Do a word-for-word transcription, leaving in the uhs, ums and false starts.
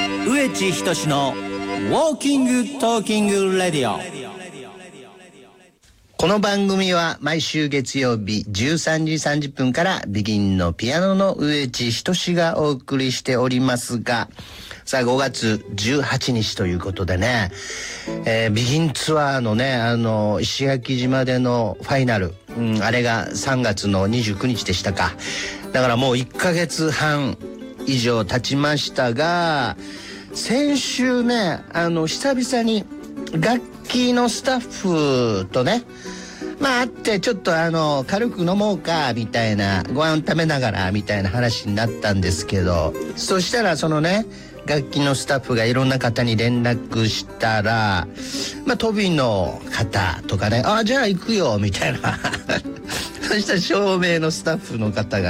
植地仁のウォーキングトーキングレディオ。 この番組は毎週月曜日じゅうさんじさんじゅっぷんからビギンのピアノの植地仁がお送りしておりますが、さあごがつじゅうはちにちということでね、えー、ビギンツアーのね、あの石垣島でのファイナル、うん、あれがさんがつのにじゅうくにちでしたか。だからもういっかげつはん以上経ちましたが、先週ね、あの久々に楽器のスタッフとね、まあ会ってちょっとあの軽く飲もうかみたいな、ご飯食べながらみたいな話になったんですけど、そしたらそのね楽器のスタッフがいろんな方に連絡したら、まあトビの方とかね、あじゃあ行くよみたいなそしたら照明のスタッフの方が